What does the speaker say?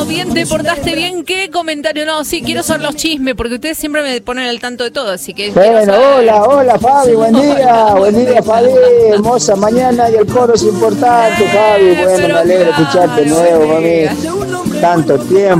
bien, te portaste bien. ¿Qué comentario? No, sí, quiero saber los chismes, porque ustedes siempre me ponen al tanto de todo, así que... Bueno, hola Fabi, buen día Fabi, hermosa mañana y el coro es importante, Fabi. Bueno, me alegra escucharte de nuevo, mami. Tanto tiempo.